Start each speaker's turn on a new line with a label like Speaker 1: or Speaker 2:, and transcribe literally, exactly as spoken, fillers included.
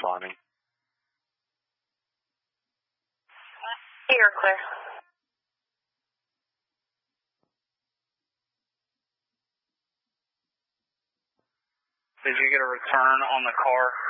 Speaker 1: responding.
Speaker 2: You're clear.
Speaker 1: Did you get a return on the car?